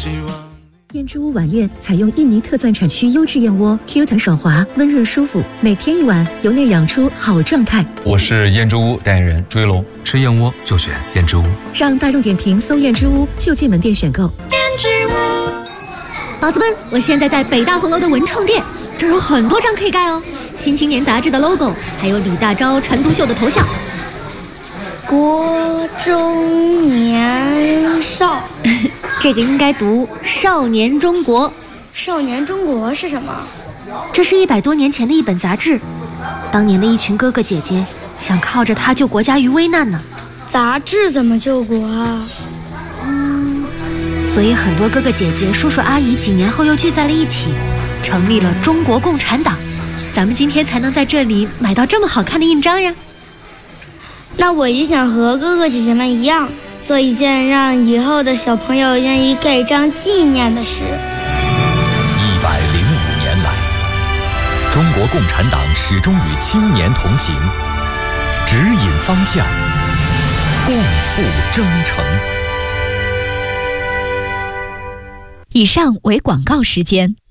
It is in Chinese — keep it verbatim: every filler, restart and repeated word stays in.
燕之屋晚宴采用印尼特钻产区优质燕窝 ，Q 弹爽滑，温润舒服，每天一碗，由内养出好状态。 我是燕之屋代言人追龙，吃燕窝就选燕之屋。 上大众点评搜燕之屋，就近门店选购。燕之屋，宝子们，我现在在北大红楼的文创店，这儿有很多张可以盖哦，《新青年》杂志的 logo， 还有李大钊、陈独秀的头像。 国中年少， 这个应该读少年中国。 少年中国是什么？ 这是一百多年前的一本杂志，当年的一群哥哥姐姐想靠着它救国家于危难呢。 杂志怎么救国啊？ 嗯，所以很多哥哥姐姐、叔叔阿姨几年后又聚在了一起，成立了中国共产党。咱们今天才能在这里买到这么好看的印章呀。 那我也想和哥哥姐姐们一样，做一件让以后的小朋友愿意盖章纪念的事。 一百零五年来，中国共产党始终与青年同行，指引方向，共赴征程。 以上为广告时间。